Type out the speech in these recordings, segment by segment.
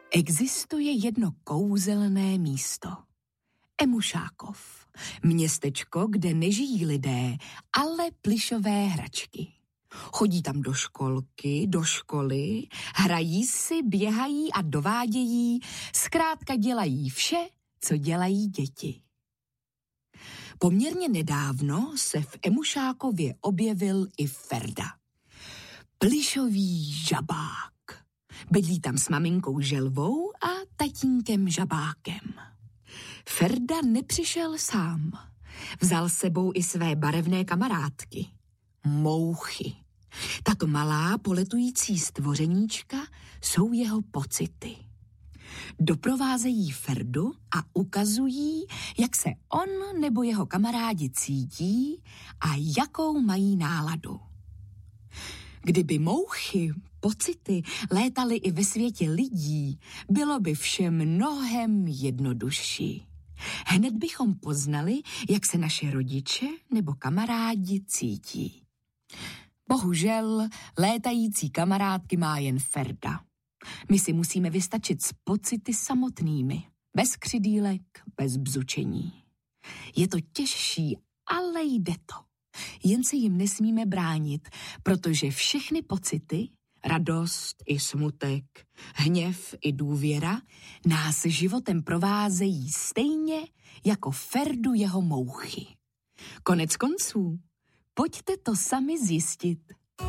Existuje jedno kouzelné místo. Emušákov. Městečko, kde nežijí lidé, ale plyšové hračky. Chodí tam do školky, do školy, hrají si, běhají a dovádějí, zkrátka dělají vše, co dělají děti. Poměrně nedávno se v Emušákově objevil i Ferda. Plyšový žabák. Bydlí tam s maminkou Želvou a tatínkem Žabákem. Ferda nepřišel sám. Vzal sebou i své barevné kamarádky. Mouchy. Tato malá poletující stvořeníčka jsou jeho pocity. Doprovázejí Ferdu a ukazují, jak se on nebo jeho kamarádi cítí a jakou mají náladu. Kdyby mouchy, pocity létaly i ve světě lidí, bylo by vše mnohem jednodušší. Hned bychom poznali, jak se naše rodiče nebo kamarádi cítí. Bohužel létající kamarádky má jen Ferda. My si musíme vystačit s pocity samotnými, bez křidýlek, bez bzučení. Je to těžší, ale jde to. Jen se jim nesmíme bránit, protože všechny pocity, radost i smutek, hněv i důvěra, nás životem provázejí stejně jako Ferdu jeho mouchy. Konec konců, pojďte to sami zjistit.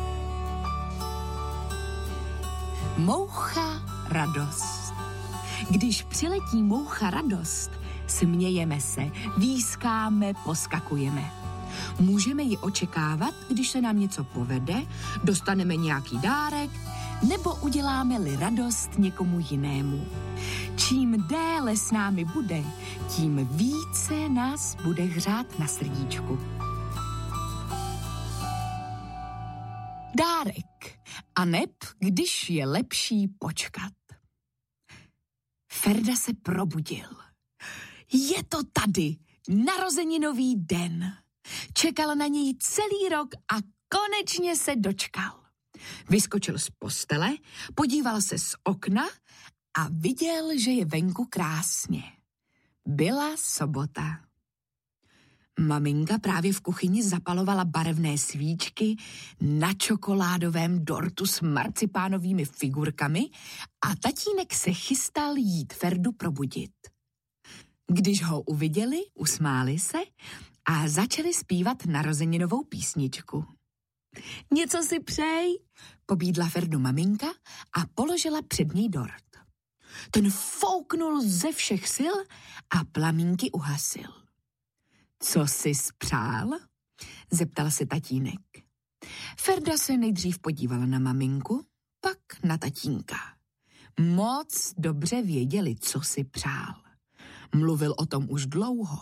Moucha radost. Když přiletí moucha radost, smějeme se, výskáme, poskakujeme. Můžeme ji očekávat, když se nám něco povede, dostaneme nějaký dárek, nebo uděláme-li radost někomu jinému. Čím déle s námi bude, tím více nás bude hřát na srdíčku. Dárek, aneb když je lepší počkat. Ferda se probudil. Je to tady, narozeninový den. Čekal na něj celý rok a konečně se dočkal. Vyskočil z postele, podíval se z okna a viděl, že je venku krásně. Byla sobota. Maminka právě v kuchyni zapalovala barevné svíčky na čokoládovém dortu s marcipánovými figurkami a tatínek se chystal jít Ferdu probudit. Když ho uviděli, usmáli se a začali zpívat narozeninovou písničku. Něco si přej, pobídla Ferdu maminka a položila před něj dort. Ten fouknul ze všech sil a plamínky uhasil. Co jsi spřál? Zeptal se tatínek. Ferda se nejdřív podívala na maminku, pak na tatínka. Moc dobře věděli, co si přál. Mluvil o tom už dlouho.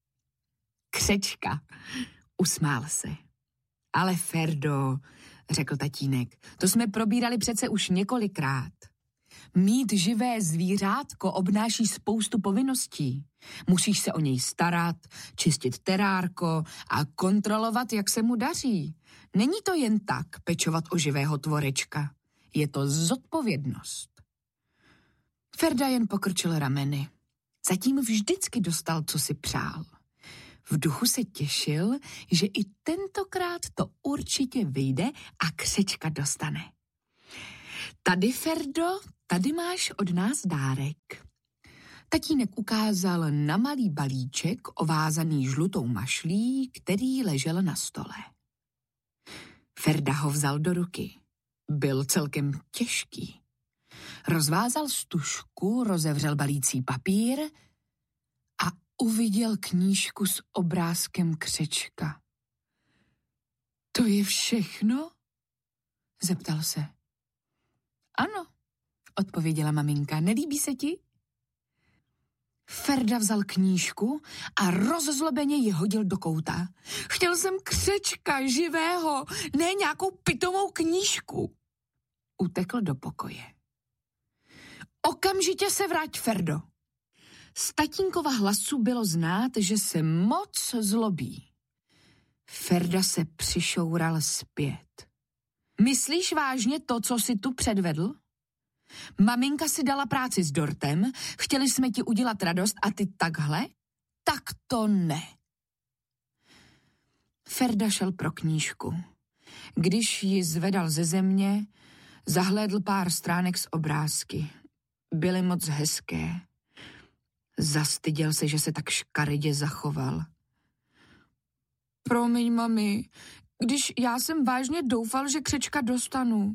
Křečka, usmál se. Ale Ferdo, řekl tatínek, to jsme probírali přece už několikrát. Mít živé zvířátko obnáší spoustu povinností. Musíš se o něj starat, čistit terárko a kontrolovat, jak se mu daří. Není to jen tak pečovat o živého tvorečka. Je to zodpovědnost. Ferda jen pokrčil rameny. Zatím vždycky dostal, co si přál. V duchu se těšil, že i tentokrát to určitě vyjde a křečka dostane. Tady, Ferdo, tady máš od nás dárek. Tatínek ukázal na malý balíček ovázaný žlutou mašlí, který ležel na stole. Ferda ho vzal do ruky. Byl celkem těžký. Rozvázal stužku, rozevřel balící papír a uviděl knížku s obrázkem křečka. To je všechno? Zeptal se. Ano, odpověděla maminka. Nelíbí se ti? Ferda vzal knížku a rozzlobeně ji hodil do kouta. Chtěl jsem křečka živého, ne nějakou pitomou knížku. Utekl do pokoje. Okamžitě se vrať, Ferdo. Z tatínkova hlasu bylo znát, že se moc zlobí. Ferda se přišoural zpět. Myslíš vážně to, co jsi tu předvedl? Maminka si dala práci s dortem, chtěli jsme ti udělat radost a ty takhle? Tak to ne. Ferda šel pro knížku. Když ji zvedal ze země, zahlédl pár stránek z obrázky. Byly moc hezké. Zastyděl se, že se tak škaredě zachoval. Promiň, mami, když já jsem vážně doufal, že křečka dostanu.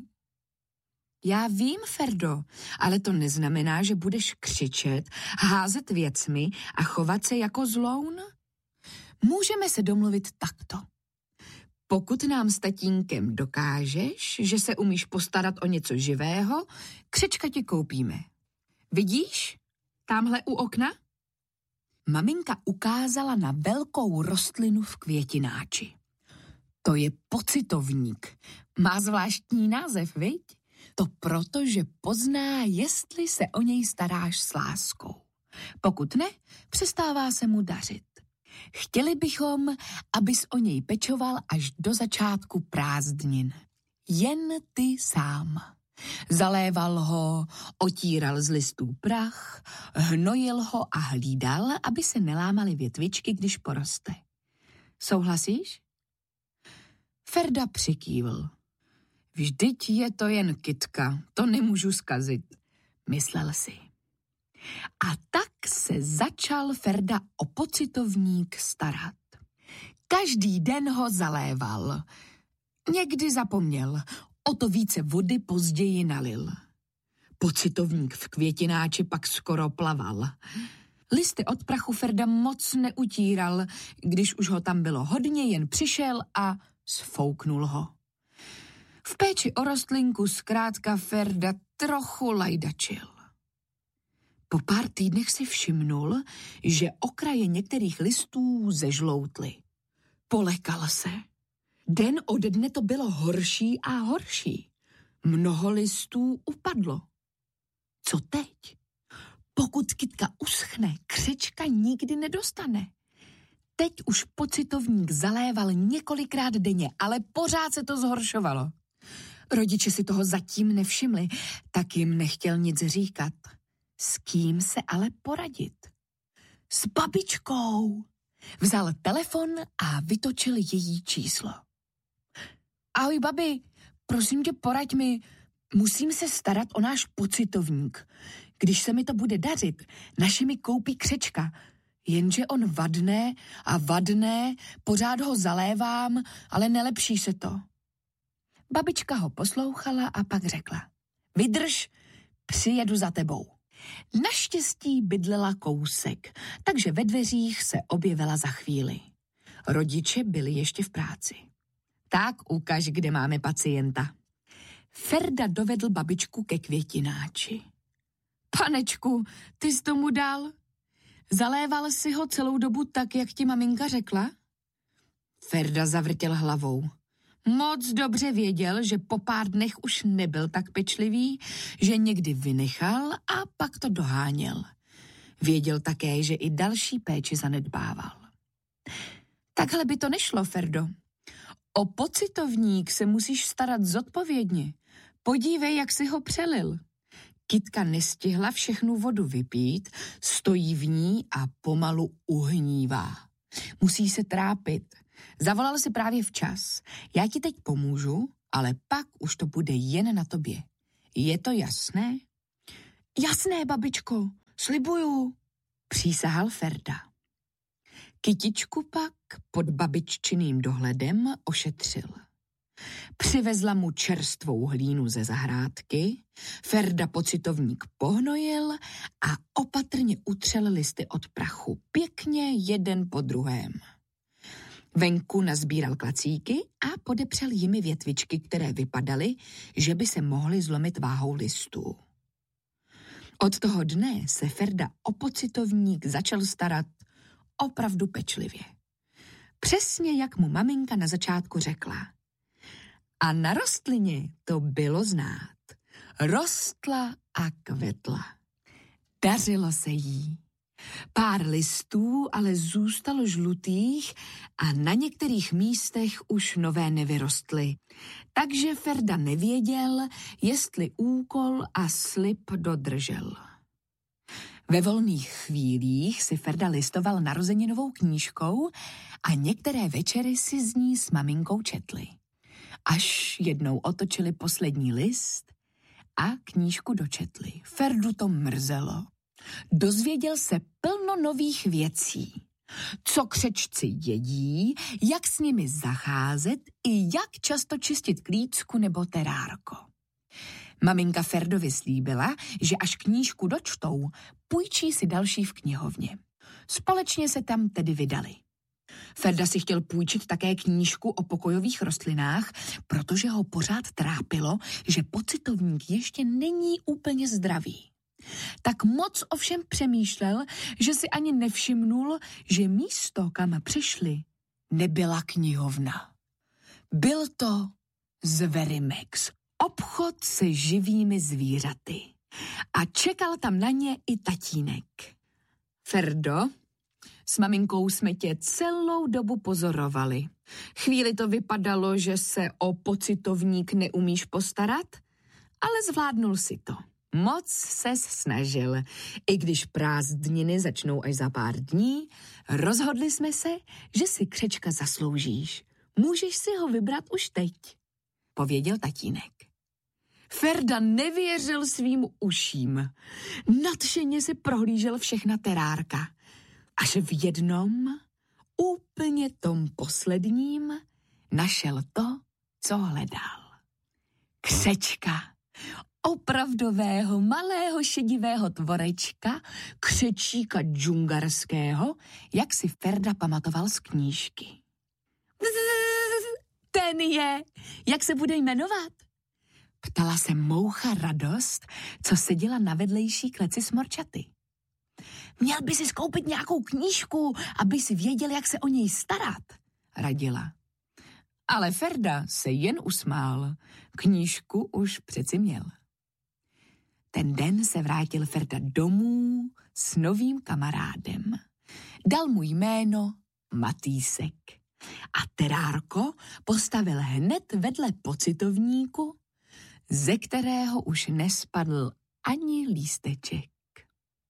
Já vím, Ferdo, ale to neznamená, že budeš křičet, házet věcmi a chovat se jako zloun. Můžeme se domluvit takto. Pokud nám s tatínkem dokážeš, že se umíš postarat o něco živého, křečka ti koupíme. Vidíš? Támhle u okna? Maminka ukázala na velkou rostlinu v květináči. To je pocitovník. Má zvláštní název, viď? To proto, že pozná, jestli se o něj staráš s láskou. Pokud ne, přestává se mu dařit. Chtěli bychom, abys o něj pečoval až do začátku prázdnin. Jen ty sám. Zaléval ho, otíral z listů prach, hnojil ho a hlídal, aby se nelámaly větvičky, když poroste. Souhlasíš? Ferda přikývl. Vždyť je to jen kytka, to nemůžu zkazit, myslel si. A tak se začal Ferda o pocitovník starat. Každý den ho zaléval. Někdy zapomněl, o to více vody později nalil. Pocitovník v květináči pak skoro plaval. Listy od prachu Ferda moc neutíral, když už ho tam bylo hodně, jen přišel a sfouknul ho. V péči o rostlinku zkrátka Ferda trochu lajdačil. Po pár týdnech si všimnul, že okraje některých listů zežloutly. Polekal se. Den ode dne to bylo horší a horší. Mnoho listů upadlo. Co teď? Pokud kytka uschne, křečka nikdy nedostane. Teď už pocitovník zaléval několikrát denně, ale pořád se to zhoršovalo. Rodiče si toho zatím nevšimli, tak jim nechtěl nic říkat. S kým se ale poradit? S babičkou. Vzal telefon a vytočil její číslo. Ahoj, babi, prosím tě, poraď mi. Musím se starat o náš pocitovník. Když se mi to bude dařit, naši mi koupí křečka. Jenže on vadne, pořád ho zalévám, ale nelepší se to. Babička ho poslouchala a pak řekla. Vydrž, přijedu za tebou. Naštěstí bydlela kousek, takže ve dveřích se objevila za chvíli. Rodiče byli ještě v práci. Tak ukaž, kde máme pacienta. Ferda dovedl babičku ke květináči. Panečku, ty jsi tomu dal? Zaléval si ho celou dobu tak, jak ti maminka řekla? Ferda zavrtěl hlavou. Moc dobře věděl, že po pár dnech už nebyl tak pečlivý, že někdy vynechal a pak to doháněl. Věděl také, že i další péči zanedbával. Takhle by to nešlo, Ferdo. O pocitovník se musíš starat zodpovědně. Podívej, jak si ho přelil. Kytka nestihla všechnu vodu vypít, stojí v ní a pomalu uhnívá. Musí se trápit. Zavolal si právě včas. Já ti teď pomůžu, ale pak už to bude jen na tobě. Je to jasné? Jasné, babičko, slibuju, přísahal Ferda. Kytičku pak pod babiččiným dohledem ošetřil. Přivezla mu čerstvou hlínu ze zahrádky, Ferda pocitovník pohnojil a opatrně utřel listy od prachu, pěkně jeden po druhém. Venku nazbíral klacíky a podepřel jimi větvičky, které vypadaly, že by se mohly zlomit váhou listů. Od toho dne se Ferda o pocitovník začal starat opravdu pečlivě. Přesně jak mu maminka na začátku řekla. A na rostlině to bylo znát. Rostla a kvetla. Dařilo se jí. Pár listů ale zůstalo žlutých a na některých místech už nové nevyrostly. Takže Ferda nevěděl, jestli úkol a slib dodržel. Ve volných chvílích si Ferda listoval narozeninovou knížkou a některé večery si z ní s maminkou četli. Až jednou otočili poslední list a knížku dočetli. Ferdu to mrzelo. Dozvěděl se plno nových věcí. Co křečci jedí, jak s nimi zacházet i jak často čistit klícku nebo terárko. Maminka Ferdovi slíbila, že až knížku dočtou, půjčí si další v knihovně. Společně se tam tedy vydali. Ferda si chtěl půjčit také knížku o pokojových rostlinách, protože ho pořád trápilo, že pocitovník ještě není úplně zdravý. Tak moc ovšem přemýšlel, že si ani nevšimnul, že místo, kam přišli, nebyla knihovna. Byl to Zverimex, obchod se živými zvířaty. A čekal tam na ně i tatínek. Ferdo, s maminkou jsme tě celou dobu pozorovali. Chvíli to vypadalo, že se o pocitovník neumíš postarat, ale zvládnul si to. Moc ses snažil. I když prázdniny začnou až za pár dní, rozhodli jsme se, že si křečka zasloužíš. Můžeš si ho vybrat už teď, pověděl tatínek. Ferda nevěřil svým uším. Nadšeně si prohlížel všechna terárka. Až v jednom, úplně tom posledním, našel to, co hledal. Křečka. Opravdového malého šedivého tvorečka, křečíka džungarského, jak si Ferda pamatoval z knížky. Ten je, jak se bude jmenovat? Ptala se moucha Radost, co seděla na vedlejší kleci smorčaty. Měl by si skoupit nějakou knížku, aby si věděl, jak se o něj starat, radila. Ale Ferda se jen usmál. Knížku už přeci měl. Ten den se vrátil Ferda domů s novým kamarádem. Dal mu jméno Matýsek. A terárko postavil hned vedle pocitovníku, ze kterého už nespadl ani lísteček.